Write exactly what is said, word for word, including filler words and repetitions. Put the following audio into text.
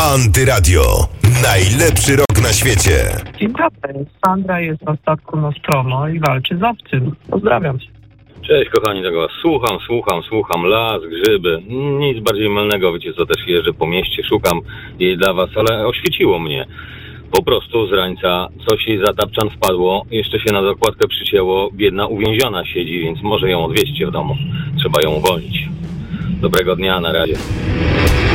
Antyradio. Najlepszy rok na świecie. Dzień dobry. Sandra jest na statku Nostromo i walczy z obcym. Pozdrawiam cię. Cześć kochani, tego was słucham, słucham, słucham, las, grzyby, nic bardziej mylnego, wiecie co, też jeżdżę po mieście, szukam jej dla was, ale oświeciło mnie. Po prostu z rańca coś jej za tapczan wpadło, jeszcze się na dokładkę przycięło, biedna uwięziona siedzi, więc może ją odwieźcie w domu, trzeba ją uwolnić. Dobrego dnia, na razie.